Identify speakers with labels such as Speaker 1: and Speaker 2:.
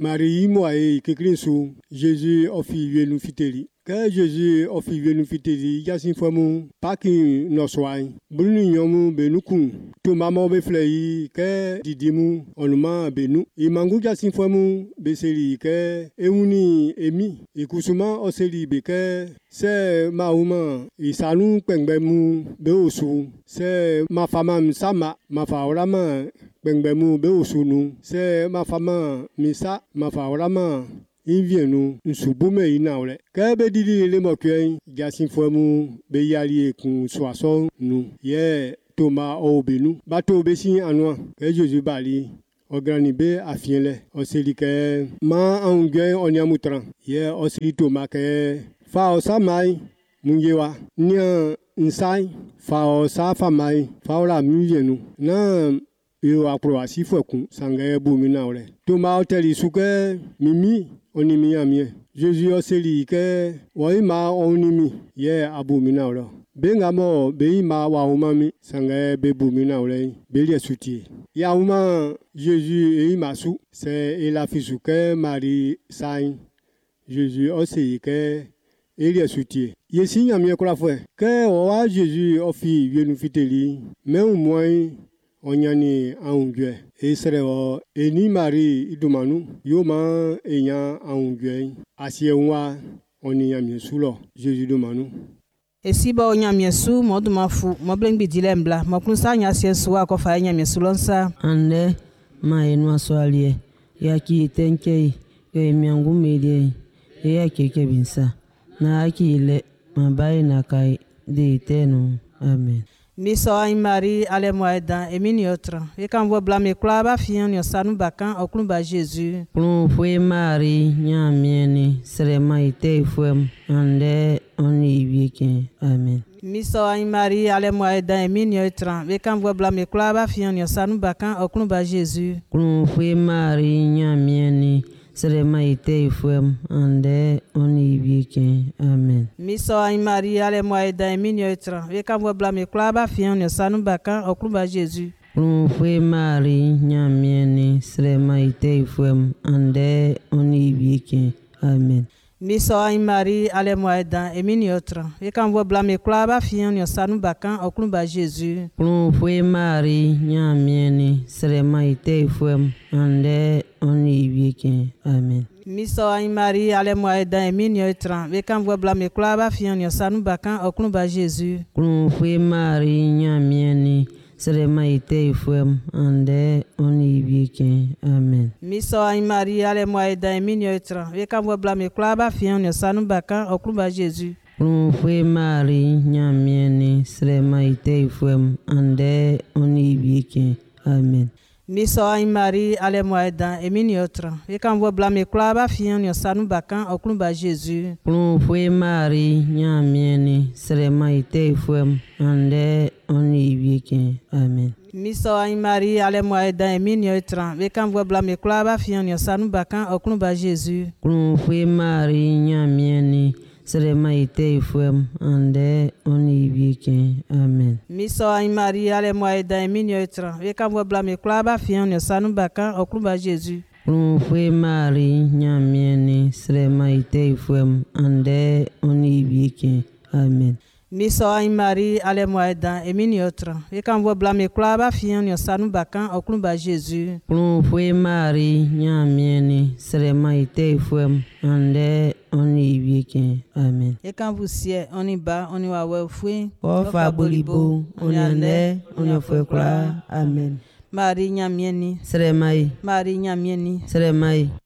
Speaker 1: Marie moi et Kekrinsu, Jésus offi nous fiteli. Que Jésus offi nous fiteli, yasin famu, pas qui nos soins. Bruni yomu benukun, to maman be flei, que didimu, onuma benu. I mangu yasin famu, beseli, que euni emi, et kusuma oseli beke, c'est mauma, et sanu pengbemu, beosu, c'est ma femme sama, ma faorama. Bengbemu be osunu se ma fama misa ma faorama invienu nsubume inaule ka be dili le mokyen jasin fomu be yali kun soason nu ye toma obenu bato be sin anwa ke Jésus baliograni be afienle oseli ke ma angwe onyamutran ye oseli toma ke fa osamai mungewa nya nsai fa osafamai fa ola mienu na yo akroasi fokun sangaye bumina ole toma hoteli suke mimi onimi amie Jésus oseli ke waima onimi ye abumina ole bengamo beima wa umami sangaye be bumina ole belia suti ya uma Jésus e imasu c'est ela fisuke Marie sain Jésus oseli ke elia suti yesi amie kola fwe ke wa Jésus ofi vienu fiteli mais au moins Onyani aungwe Israel eni Marie idumanu yoma enya aungwe asienwa onyami sulo Jésus dumanu
Speaker 2: esiba onyami su modumafu moblengbi dilembla mokunsa nya siesu akofa nyami sulonsa
Speaker 3: ande maenwa soalie yaki tenkei ye miangu melie ye keke binsa na akile mabai na kai de tenu amen.
Speaker 2: Miso ay Marie ale moeda emini otra. E kan vo blame klaba fian yo sanu bakan oklun ba Jésus.
Speaker 3: Plon foi Marie nya mieni serema ite foi ande oni wieke amen.
Speaker 2: Miso ay Marie ale moeda emini otra. E kan vo blame klaba fian yo sanu bakan oklun ba Jésus.
Speaker 3: Plon foi Marie nya mieni serema ite foi ande oni wieke amen.
Speaker 2: Miso ay Marie ale moeda emini otra. E kan vo blame klaba fian yo sanu bakan oklun ba Jésus.
Speaker 3: Plon foi Marie nya mieni serema ite foi ande oni wieke amen.
Speaker 2: Miso ay Marie ale moeda emini otra. E kan vo blame klaba fian yo sanu bakan oklun ba Jésus.
Speaker 3: Plon foi Marie nya mieni serema ite foi ande oni wieke amen.
Speaker 2: Miso ay Marie ale moeda emini otra. E kan vo blame klaba fian yo sanu bakan oklun ba Jésus.
Speaker 3: Plon foi Marie nya mieni serema ite foi ande oni wieke amen.
Speaker 2: Miso ay Marie ale moeda emini otra. E kan vo blame klaba fian yo sanu bakan oklun ba Jésus.
Speaker 3: Plon foi Marie nya mieni serema ite foi ande oni wieke amen.
Speaker 2: Miso ay Marie ale moeda emini otra. E kan vo blame klaba fian yo sanu bakan oklun ba Jésus.
Speaker 3: Plon foi Marie nya mieni serema ite foi ande oni wieke amen.
Speaker 2: Miso ay Marie ale moeda emini otra. E kan vo blame klaba fian yo sanu bakan oklun ba Jésus.
Speaker 3: Plon foi Marie nya mieni serema ite foi ande oni wieke amen.
Speaker 2: Miso ay Marie ale moeda emini otra. E kan vo blame klaba fian yo sanu bakan oklun ba Jésus.
Speaker 3: Plon foi Marie nya mieni serema ite foi ande oni wieke amen.
Speaker 2: Miso ay Marie ale moeda emini otra. E kan vo blame klaba fian yo sanu bakan oklun ba Jésus.
Speaker 3: Plon foi Marie nya mieni serema ite foi ande oni wieke amen.
Speaker 2: E kan vo sie oni ba oni wa we fui.
Speaker 3: O fa bolibo oni ande oni foi kla amen.
Speaker 2: Marie nya mieni.
Speaker 3: Seremai
Speaker 2: Marie nya mieni.
Speaker 3: seremai